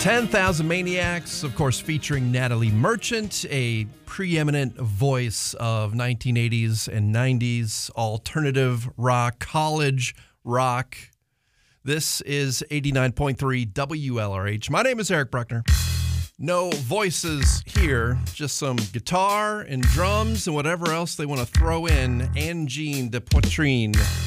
10,000 Maniacs, of course, featuring Natalie Merchant, a preeminent voice of 1980s and 90s alternative rock, college rock. This is 89.3 WLRH. My name is Eric Bruckner. No voices here, just some guitar and drums and whatever else they want to throw in. Angine de Poitrine.